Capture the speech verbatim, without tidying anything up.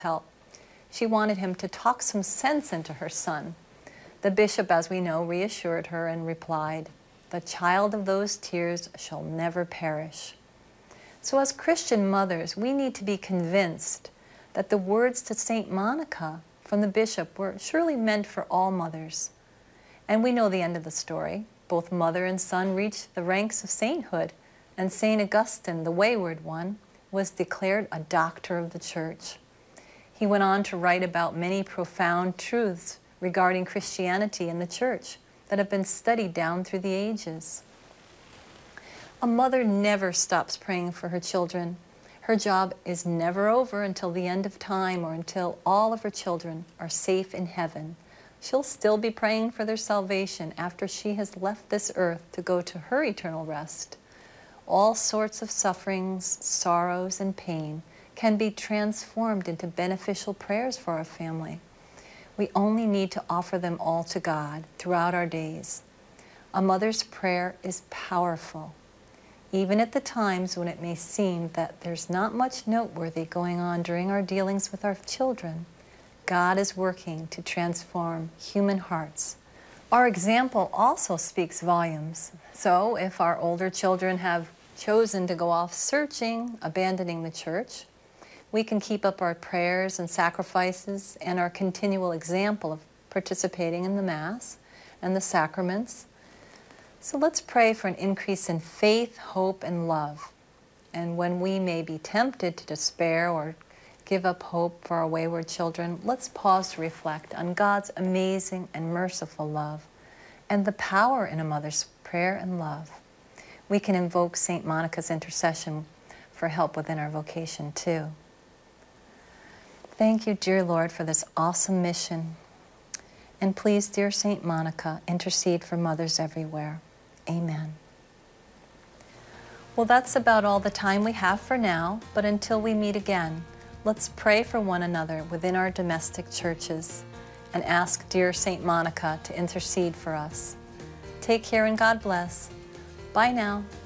help. She wanted him to talk some sense into her son. The bishop, as we know, reassured her and replied, "The child of those tears shall never perish." So as Christian mothers, we need to be convinced that the words to Saint Monica from the bishop were surely meant for all mothers. And we know the end of the story. Both mother and son reached the ranks of sainthood, and Saint Augustine, the wayward one, was declared a doctor of the Church. He went on to write about many profound truths regarding Christianity and the Church that have been studied down through the ages. A mother never stops praying for her children. Her job is never over until the end of time or until all of her children are safe in heaven. She'll still be praying for their salvation after she has left this earth to go to her eternal rest. All sorts of sufferings, sorrows, and pain can be transformed into beneficial prayers for our family. We only need to offer them all to God throughout our days. A mother's prayer is powerful. Even at the times when it may seem that there's not much noteworthy going on during our dealings with our children, God is working to transform human hearts. Our example also speaks volumes. So if our older children have chosen to go off searching, abandoning the Church, we can keep up our prayers and sacrifices and our continual example of participating in the Mass and the sacraments. So let's pray for an increase in faith, hope, and love. And when we may be tempted to despair or give up hope for our wayward children, let's pause to reflect on God's amazing and merciful love and the power in a mother's prayer and love. We can invoke Saint Monica's intercession for help within our vocation too. Thank you, dear Lord, for this awesome mission. And please, dear Saint Monica, intercede for mothers everywhere. Amen. Well, that's about all the time we have for now, but until we meet again, let's pray for one another within our domestic churches and ask dear Saint Monica to intercede for us. Take care and God bless. Bye now.